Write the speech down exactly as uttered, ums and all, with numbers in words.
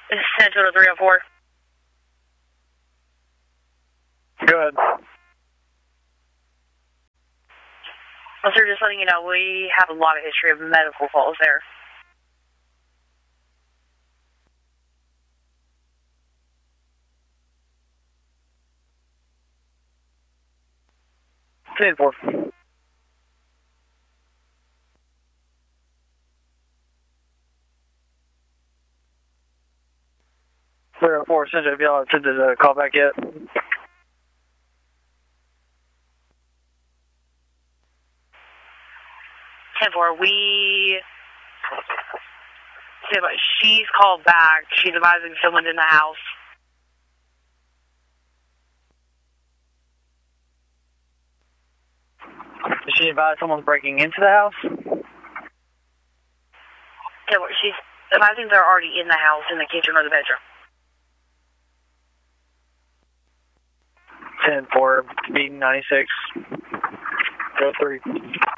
San Antonio three oh four. Go ahead. Well, sir, just letting you know, we have a lot of history of medical calls there. ten four. three oh four, Central, if y'all attempted to call back yet. ten four, we... Yeah, but she's called back. She's advising someone's in the house. Did she advise someone's breaking into the house? Yeah, but she's advising they're already in the house, in the kitchen or the bedroom. ten four, B ninety-six. Go three.